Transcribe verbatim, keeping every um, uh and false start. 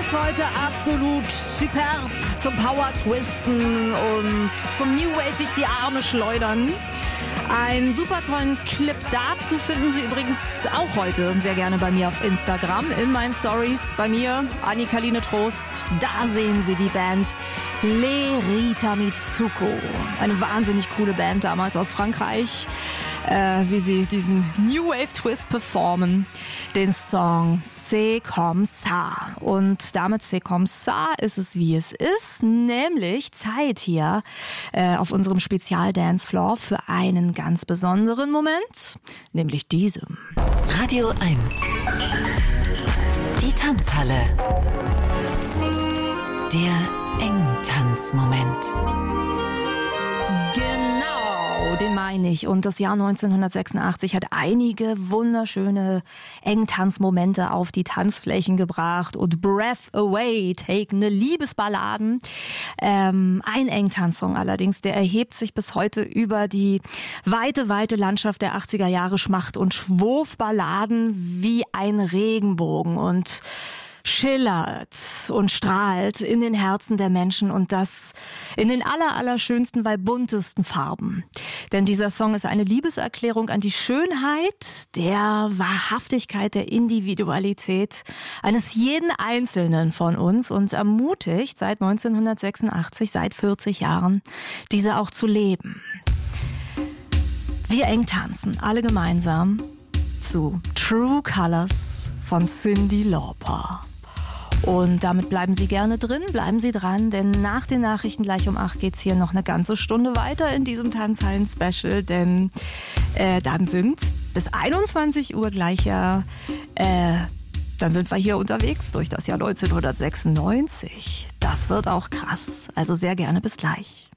ist heute absolut superb zum Power-Twisten und zum New Wave die Arme schleudern. Einen super tollen Clip dazu finden Sie übrigens auch heute sehr gerne bei mir auf Instagram, in meinen Stories. Bei mir, Annika-Line Trost, da sehen Sie die Band Lerita Mitsuko. Eine wahnsinnig coole Band damals aus Frankreich, äh, wie sie diesen New Wave Twist performen. Den Song C'est comme ça. Und damit C'est comme ça ist es, wie es ist, nämlich Zeit hier äh, auf unserem Spezial-Dancefloor für einen ganz besonderen Moment, nämlich diesem. Radio eins. Die Tanzhalle. Der Engtanzmoment. Genau, den meine ich. Und das Jahr neunzehnhundertsechsundachtzig hat einige wunderschöne Engtanzmomente auf die Tanzflächen gebracht. Und Breath Away, takeende Liebesballaden. Ähm, ein Engtanzsong allerdings, der erhebt sich bis heute über die weite, weite Landschaft der achtziger Jahre Schmacht- und Schwurfballaden wie ein Regenbogen und schillert und strahlt in den Herzen der Menschen und das in den aller, aller schönsten, weil buntesten Farben. Denn dieser Song ist eine Liebeserklärung an die Schönheit, der Wahrhaftigkeit, der Individualität eines jeden Einzelnen von uns und ermutigt seit neunzehnhundertsechsundachtzig, seit vierzig Jahren, diese auch zu leben. Wir eng tanzen, alle gemeinsam, zu True Colors von Cyndi Lauper. Und damit bleiben Sie gerne drin, bleiben Sie dran, denn nach den Nachrichten gleich um acht geht's hier noch eine ganze Stunde weiter in diesem Tanzhallen-Special, denn äh, dann sind bis einundzwanzig Uhr gleich ja, äh, dann sind wir hier unterwegs durch das Jahr neunzehnhundertsechsundneunzig. Das wird auch krass, also sehr gerne bis gleich.